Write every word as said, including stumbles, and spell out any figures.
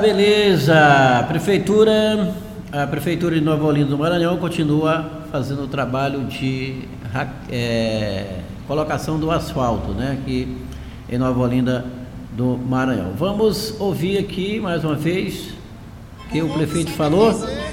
Beleza, prefeitura, a prefeitura de Nova Olinda do Maranhão continua fazendo o trabalho de é, colocação do asfalto, né, aqui em Nova Olinda do Maranhão. Vamos ouvir aqui mais uma vez o que o prefeito falou.